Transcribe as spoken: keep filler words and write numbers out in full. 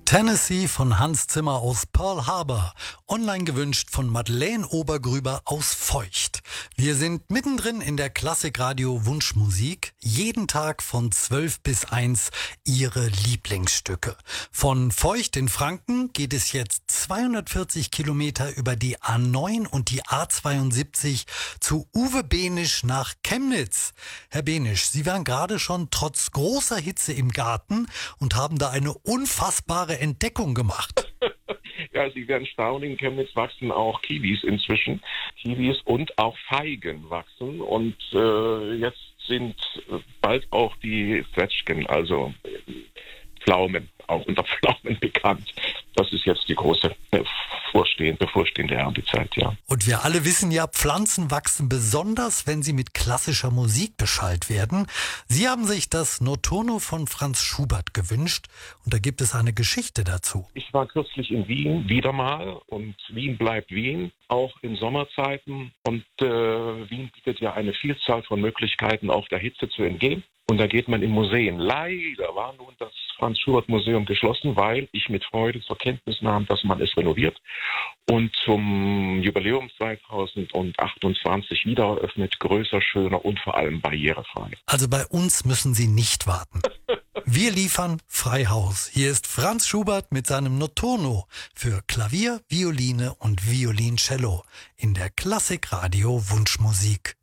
Tennessee von Hans Zimmer aus Pearl Harbor, online gewünscht von Madeleine Obergrüber aus Feucht. Wir sind mittendrin in der Klassikradio Wunschmusik, jeden Tag von zwölf bis eins Ihre Lieblingsstücke. Von Feucht in Franken geht es jetzt zweihundertvierzig Kilometer über die A neun und die A zweiundsiebzig zu Uwe Benisch nach Chemnitz. Herr Benisch, Sie waren gerade schon trotz großer Hitze im Garten und haben da eine unfassbare Entdeckung gemacht. Ja, Sie werden staunen, in Chemnitz wachsen auch Kiwis inzwischen. Kiwis und auch Feigen wachsen. Und äh, jetzt sind bald auch die Zwetschgen, also Pflaumen, auch unter Pflaumen bekannt. Das ist jetzt die große bevorstehende, bevorstehende Erntezeit, ja. Und wir alle wissen ja, Pflanzen wachsen besonders, wenn sie mit klassischer Musik beschallt werden. Sie haben sich das Notturno von Franz Schubert gewünscht und da gibt es eine Geschichte dazu. Ich war kürzlich in Wien, wieder mal, und Wien bleibt Wien, auch in Sommerzeiten. Und äh, Wien bietet ja eine Vielzahl von Möglichkeiten, auch der Hitze zu entgehen. Und da geht man in Museen. Leider war nun das Franz-Schubert-Museum geschlossen, weil ich mit Freude zur Kenntnis nahm, dass man es renoviert und zum Jubiläum zweitausendachtundzwanzig wieder eröffnet, größer, schöner und vor allem barrierefrei. Also bei uns müssen Sie nicht warten. Wir liefern Freihaus. Hier ist Franz Schubert mit seinem Notturno für Klavier, Violine und Violoncello in der Klassikradio Wunschmusik.